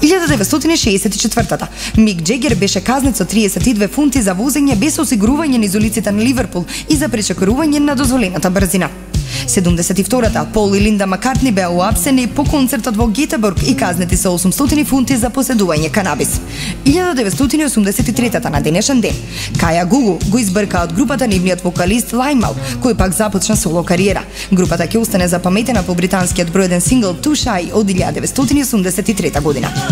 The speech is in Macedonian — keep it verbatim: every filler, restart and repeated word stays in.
илјада деветстотини шеесет и четвртата Мик Джегер беше казнет со триесет и две фунти за возење без осигурување низ улиците на Ливерпул и за пречекорување на дозволената брзина. седумдесет и втората Пол и Линда Маккартни беа уапсени по концертот во Гетеборг и казнети со осумстотини фунти за поседување канабис. илјада деветстотини осумдесет и третата на денешен ден Каја Гугу го избрка од групата нивниот вокалист Лаймал, кој пак започна соло кариера. Групата ќе остане запаметена по британскиот бројден сингл Too Shy од илјада деветстотини осумдесет и трета година.